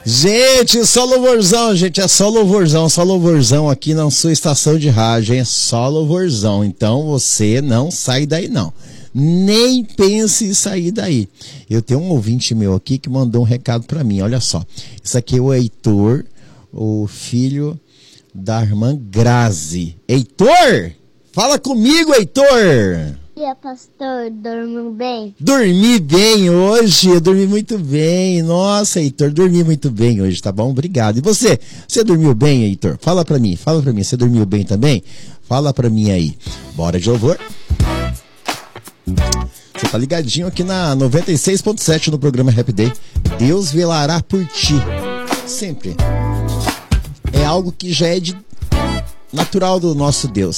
Gente, só louvorzão, gente, é só louvorzão aqui na sua estação de rádio, hein? É só louvorzão, então você não sai daí não, nem pense em sair daí. Eu tenho um ouvinte meu aqui que mandou um recado pra mim, olha só, isso aqui é o Heitor, o filho da irmã Grazi. Heitor, fala comigo, Heitor! Dia, pastor, dormiu bem? Dormi bem hoje, eu dormi muito bem. Nossa, Heitor, dormi muito bem hoje, tá bom? Obrigado. E você? Você dormiu bem, Heitor? Fala pra mim, você dormiu bem também? Fala pra mim aí. Bora de louvor? Você tá ligadinho aqui na 96.7 no programa Happy Day. Deus velará por ti. Sempre. É algo que já é natural do nosso Deus.